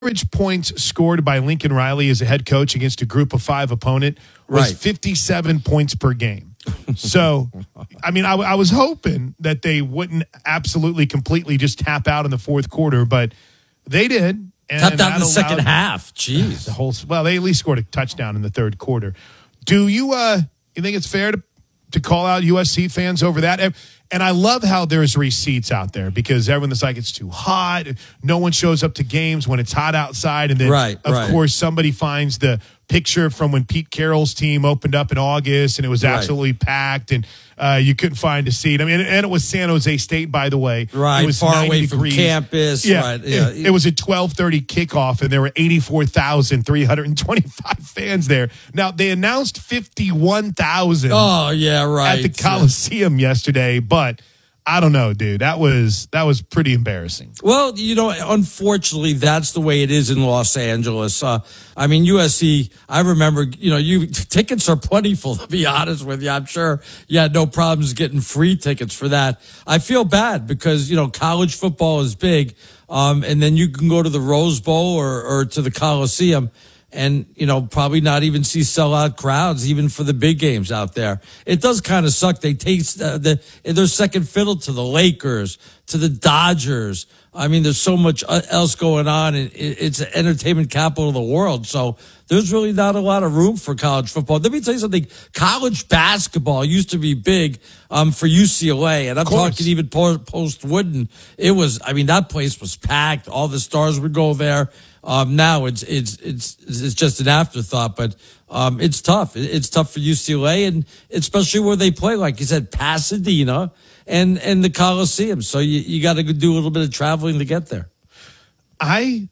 average points scored by Lincoln Riley as a head coach against a group of 5 opponent was 57 points per game. So, I mean, I was hoping that they wouldn't absolutely completely just tap out in the fourth quarter, but they did. And tapped out in the second half. Jeez. Well, they at least scored a touchdown in the third quarter. Do you think it's fair to call out USC fans over that? And I love how there's receipts out there because everyone's like, it's too hot. No one shows up to games when it's hot outside. And then, of course, somebody finds the picture from when Pete Carroll's team opened up in August and it was absolutely packed and you couldn't find a seat. I mean, and it was San Jose State, by the way. Right, it was far away from campus. Yeah, it was a 12:30 kickoff and there were 84,325 fans there. Now, they announced 51,000 at the Coliseum yesterday, but I don't know, dude. That was pretty embarrassing. Well, unfortunately, that's the way it is in Los Angeles. I mean, USC, I remember, tickets are plentiful, to be honest with you. I'm sure you had no problems getting free tickets for that. I feel bad because, college football is big. And then you can go to the Rose Bowl or to the Coliseum and, probably not even see sellout crowds, even for the big games out there. It does kind of suck. They taste they're second fiddle to the Lakers, to the Dodgers. I mean, there's so much else going on. It's the entertainment capital of the world. So there's really not a lot of room for college football. Let me tell you something. College basketball used to be big for UCLA. And I'm talking even post-Wooden. That place was packed. All the stars would go there. Now it's just an afterthought, but it's tough. It's tough for UCLA, and especially where they play, like you said, Pasadena and the Coliseum. So you got to do a little bit of traveling to get there. I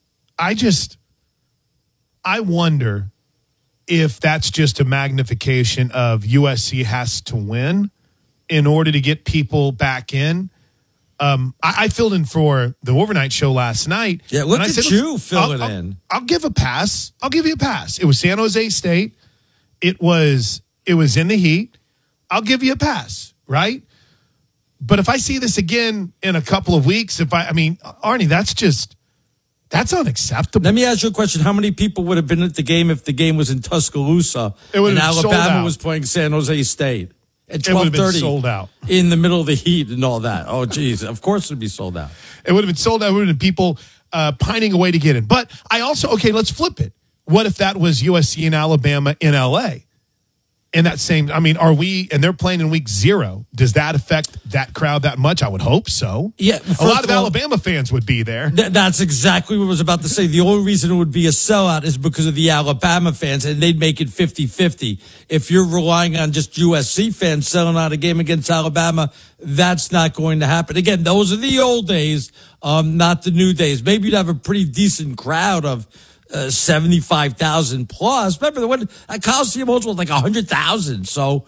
wonder if that's just a magnification of USC has to win in order to get people back in. I filled in for the overnight show last night. Yeah, look at you filling in. I'll give a pass. I'll give you a pass. It was San Jose State. It was in the heat. I'll give you a pass, right? But if I see this again in a couple of weeks, Arnie, that's unacceptable. Let me ask you a question. How many people would have been at the game if the game was in Tuscaloosa and Alabama was playing San Jose State? At 12:30, sold out in the middle of the heat and all that. Oh, geez, of course it'd be sold out. It would have been sold out. It would have been people pining away to get in. But I also, let's flip it. What if that was USC and Alabama in LA? In that same, and they're playing in week 0. Does that affect that crowd that much? I would hope so. Yeah. A lot of Alabama fans would be there. That's exactly what I was about to say. The only reason it would be a sellout is because of the Alabama fans, and they'd make it 50-50. If you're relying on just USC fans selling out a game against Alabama, that's not going to happen. Again, those are the old days, not the new days. Maybe you'd have a pretty decent crowd of 75,000 plus. Remember when Coliseum was like 100,000. So,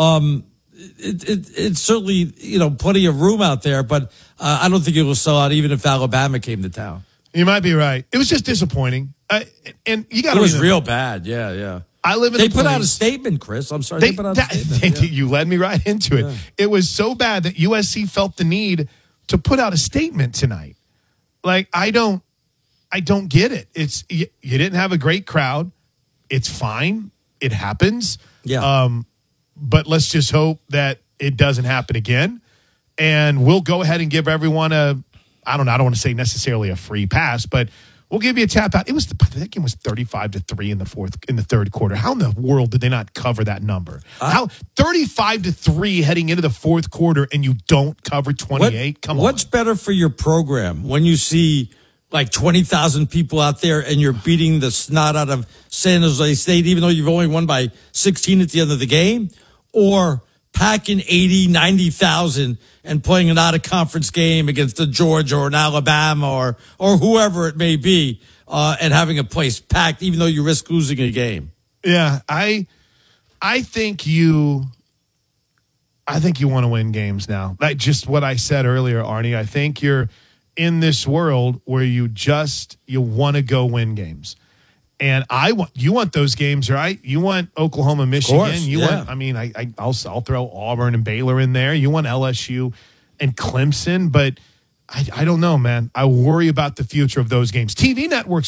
it's certainly, plenty of room out there, but, I don't think it will sell out even if Alabama came to town. You might be right. It was just disappointing. And you got to. It was real bad. Yeah. I live in. They put out a statement, Chris. I'm sorry. They put out a statement. You led me right into it. It was so bad that USC felt the need to put out a statement tonight. Like, I don't get it. It's you didn't have a great crowd. It's fine. It happens. Yeah. But let's just hope that it doesn't happen again. And we'll go ahead and give everyone I don't want to say necessarily a free pass, but we'll give you a tap out. That game was 35-3 in the third quarter. How in the world did they not cover that number? How 35-3 heading into the fourth quarter and you don't cover 28? Come on. What's better for your program when you see like 20,000 people out there and you're beating the snot out of San Jose State, even though you've only won by 16 at the end of the game, or packing 80, 90,000 and playing an out-of-conference game against a Georgia or an Alabama or whoever it may be, and having a place packed, even though you risk losing a game? Yeah, I think you want to win games now. Like just what I said earlier, Arnie. I think you're in this world where you want to go win games. And you want those games, right? You want Oklahoma, Michigan. I'll throw Auburn and Baylor in there. You want LSU and Clemson, but I don't know, man. I worry about the future of those games. TV networks